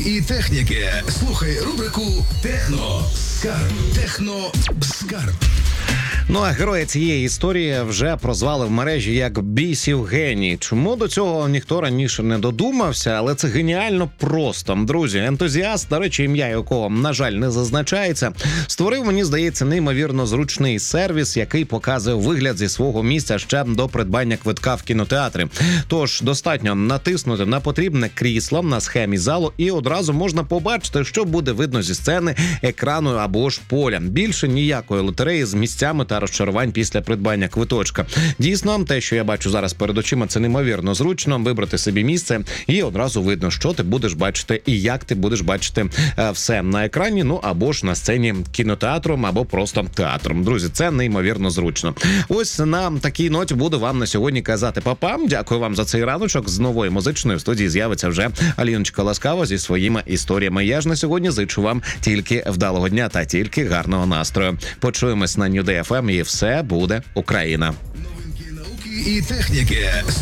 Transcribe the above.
І техніки. Слухай рубрику «Техно Скарб». «Техно Скарб». Ну а герої цієї історії вже прозвали в мережі як бісів геній. Чому до цього ніхто раніше не додумався, але це геніально просто. Друзі, ентузіаст, до речі, ім'я якого, на жаль, не зазначається, створив, мені здається, неймовірно зручний сервіс, який показує вигляд зі свого місця ще до придбання квитка в кінотеатрі. Тож достатньо натиснути на потрібне крісло на схемі залу і одразу можна побачити, що буде видно зі сцени, екрану або ж поля. Більше ніякої лотереї з місцями та розчарувань після придбання квиточка. Дійсно, те, що я бачу зараз перед очима, це неймовірно зручно. Вибрати собі місце і одразу видно, що ти будеш бачити і як ти будеш бачити все на екрані, ну або ж на сцені кінотеатру, або просто театром. Друзі, це неймовірно зручно. Ось на такій ноті буду вам на сьогодні казати па-пам. Дякую вам за цей раночок. З новою музичною в студії з'явиться вже Аліночка Ласкава зі своїми історіями. Я ж на сьогодні зичу вам тільки вдалого дня та тільки гарного настрою. Почуємось на New Day FM і все буде Україна. Новинки науки і техніки.